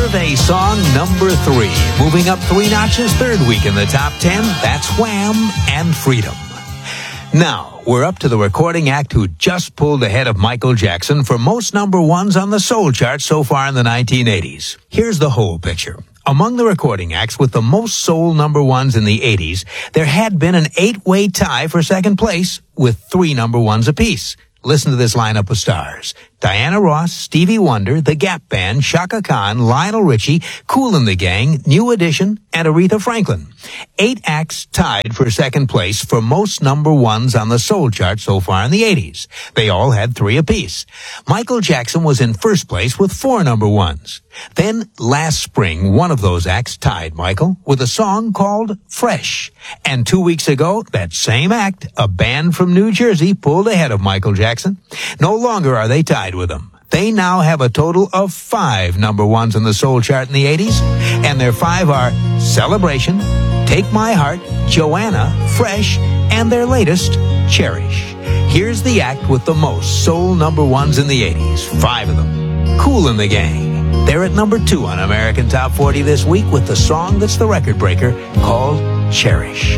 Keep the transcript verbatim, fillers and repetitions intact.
Survey song number three. Moving up three notches, third week in the top ten. That's Wham! And Freedom. Now, we're up to the recording act who just pulled ahead of Michael Jackson for most number ones on the soul chart so far in the nineteen eighties. Here's the whole picture. Among the recording acts with the most soul number ones in the eighties, there had been an eight-way tie for second place with three number ones apiece. Listen to this lineup of stars. Diana Ross, Stevie Wonder, The Gap Band, Chaka Khan, Lionel Richie, Kool and the Gang, New Edition, and Aretha Franklin. Eight acts tied for second place for most number ones on the soul chart so far in the eighties. They all had three apiece. Michael Jackson was in first place with four number ones. Then, last spring, one of those acts tied Michael with a song called Fresh. And two weeks ago, that same act, a band from New Jersey, pulled ahead of Michael Jackson. No longer are they tied with him. They now have a total of five number ones in the soul chart in the eighties, and their five are Celebration, Take My Heart, Joanna, Fresh, and their latest, Cherish. Here's the act with the most soul number ones in the eighties, five of them. Kool and the Gang. They're at number two on American Top forty this week with the song that's the record breaker called Cherish.